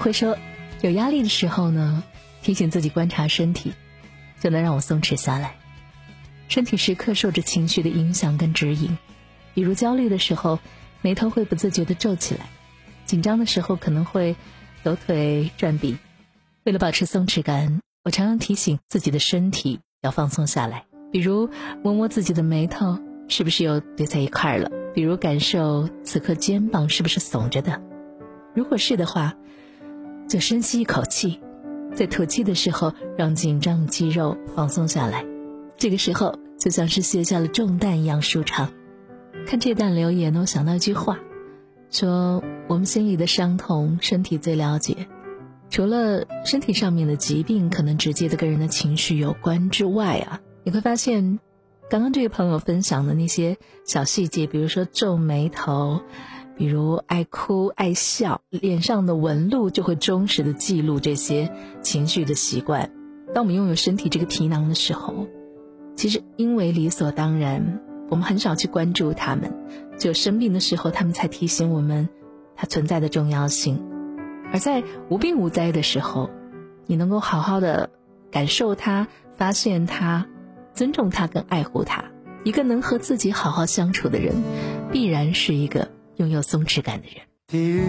会说，有压力的时候呢，提醒自己观察身体，就能让我松弛下来。身体时刻受着情绪的影响跟指引，比如焦虑的时候，眉头会不自觉地皱起来，紧张的时候可能会抖腿转笔。为了保持松弛感，我常常提醒自己的身体要放松下来，比如摸摸自己的眉头是不是又堆在一块了，比如感受此刻肩膀是不是耸着的，如果是的话，就深吸一口气，在吐气的时候让紧张的肌肉放松下来，这个时候就像是卸下了重担一样舒畅。看这段留言，我想到一句话，说我们心里的伤痛身体最了解，除了身体上面的疾病可能直接的跟人的情绪有关之外啊，你会发现刚刚这个朋友分享的那些小细节，比如说皱眉头，比如爱哭爱笑，脸上的纹路就会忠实的记录这些情绪的习惯。当我们拥有身体这个皮囊的时候，其实因为理所当然，我们很少去关注它们，只有生病的时候他们才提醒我们它存在的重要性。而在无病无灾的时候，你能够好好的感受它，发现它，尊重它跟爱护它。一个能和自己好好相处的人，必然是一个拥有松弛感的人。